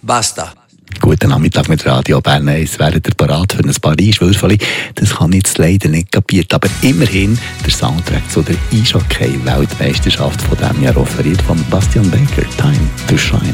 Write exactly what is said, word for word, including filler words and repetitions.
Basta. Guten Nachmittag mit Radio Bern eins. Wäret ihr bereit für ein Paris-Würfeli? Das kann ich jetzt leider nicht kapieren. Aber immerhin der Soundtrack zu der Eishockey-Weltmeisterschaft von diesem Jahr offeriert von Bastian Baker. Time to Shine.